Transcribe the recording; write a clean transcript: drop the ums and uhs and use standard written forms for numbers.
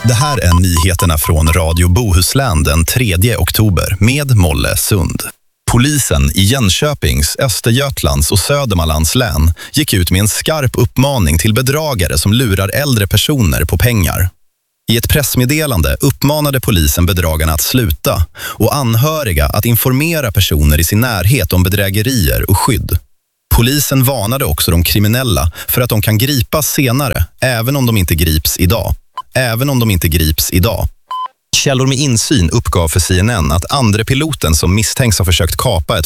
Det här är nyheterna från Radio Bohuslän den 3 oktober med Molle Sund. Polisen i Jönköpings, Östergötlands och Södermanlands län gick ut med en skarp uppmaning till bedragare som lurar äldre personer på pengar. I ett pressmeddelande uppmanade polisen bedragarna att sluta och anhöriga att informera personer i sin närhet om bedrägerier och skydd. Polisen varnade också de kriminella för att de kan gripas senare, även om de inte grips idag. Källor med insyn uppgav för CNN att andre piloten som misstänks ha försökt kapa ett